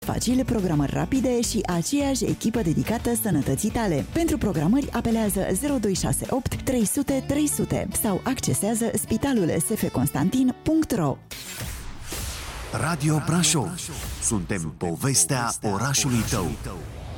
facil, programări rapide și aceeași echipă dedicată sănătății tale. Pentru programări apelează 0268 300 300 sau accesează spitalul-sfconstantin.ro. Radio Brașov. Suntem povestea orașului tău.